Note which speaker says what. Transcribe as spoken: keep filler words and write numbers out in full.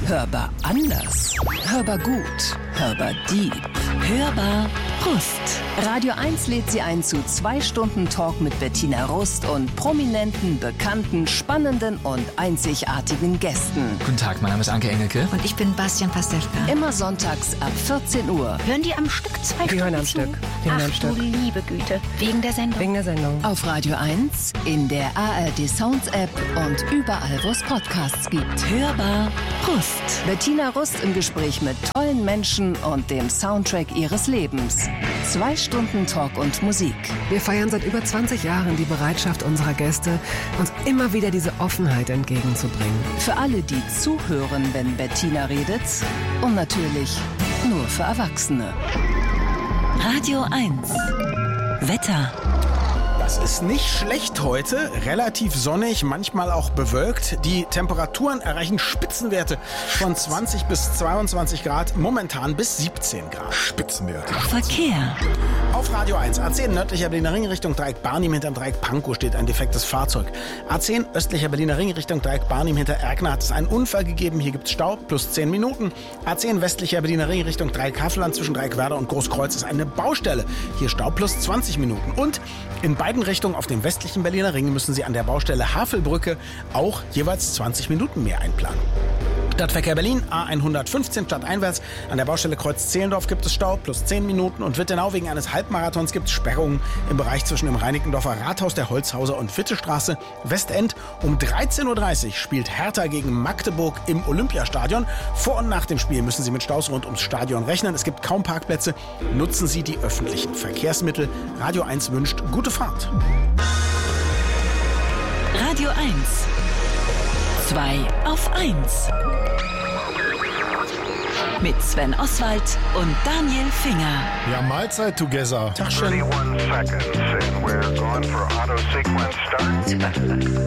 Speaker 1: Hörbar anders. Hörbar gut. Hörbar deep. Hörbar Rust. Radio eins lädt Sie ein zu zwei Stunden Talk mit Bettina Rust und prominenten, bekannten, spannenden und einzigartigen Gästen.
Speaker 2: Guten Tag, mein Name ist Anke Engelke.
Speaker 3: Und ich bin Bastian Pastewka.
Speaker 1: Immer sonntags ab vierzehn Uhr.
Speaker 3: Hören die am Stück zwei
Speaker 4: Die hören am
Speaker 3: Stunden
Speaker 4: Stück.
Speaker 3: zu?
Speaker 4: Die hören
Speaker 3: Ach
Speaker 4: am
Speaker 3: du
Speaker 4: Stück.
Speaker 3: liebe Güte. Wegen der Sendung.
Speaker 4: Wegen der Sendung.
Speaker 1: Auf Radio eins, in der A R D Sounds App und überall, wo es Podcasts gibt. Hörbar Rust. Bettina Rust im Gespräch mit tollen Menschen und dem Soundtrack ihres Lebens. Zwei Stunden Talk und Musik.
Speaker 4: Wir feiern seit über zwanzig Jahren die Bereitschaft unserer Gäste, uns immer wieder diese Offenheit entgegenzubringen.
Speaker 1: Für alle, die zuhören, wenn Bettina redet. Und natürlich nur für Erwachsene. Radio eins. Wetter.
Speaker 5: Das ist nicht schlecht heute, relativ sonnig, manchmal auch bewölkt. Die Temperaturen erreichen Spitzenwerte von zwanzig bis zweiundzwanzig Grad, momentan bis siebzehn Grad.
Speaker 6: Spitzenwerte.
Speaker 1: Verkehr.
Speaker 5: Auf Radio eins, A zehn nördlicher Berliner Ring Richtung Dreieck Barnim hinterm Dreieck Pankow steht ein defektes Fahrzeug. A zehn östlicher Berliner Ring Richtung Dreieck Barnim hinter Erkner hat es einen Unfall gegeben, hier gibt es Stau, plus zehn Minuten. A zehn westlicher Berliner Ring Richtung Dreieck Havelland zwischen Dreieck Werder und Großkreuz ist eine Baustelle, hier Stau plus zwanzig Minuten. Und in beiden Richtungen auf dem westlichen Berliner Ring müssen Sie an der Baustelle Havelbrücke auch jeweils zwanzig Minuten mehr einplanen. Stadtverkehr Berlin, A hundertfünfzehn stadteinwärts. An der Baustelle Kreuz Zehlendorf gibt es Stau, plus zehn Minuten. Und Wittenau wegen eines Halbmarathons gibt es Sperrungen im Bereich zwischen dem Reinickendorfer Rathaus, der Holzhauser und Wittestraße. Westend um dreizehn Uhr dreißig spielt Hertha gegen Magdeburg im Olympiastadion. Vor und nach dem Spiel müssen Sie mit Staus rund ums Stadion rechnen. Es gibt kaum Parkplätze. Nutzen Sie die öffentlichen Verkehrsmittel. Radio eins wünscht gute Fahrt.
Speaker 1: Radio eins. zwei auf eins. Mit Sven Oswald und Daniel Finger.
Speaker 6: Ja, Mahlzeit together.
Speaker 5: Tag schön.
Speaker 7: thirty-one seconds and we're going for auto sequence start.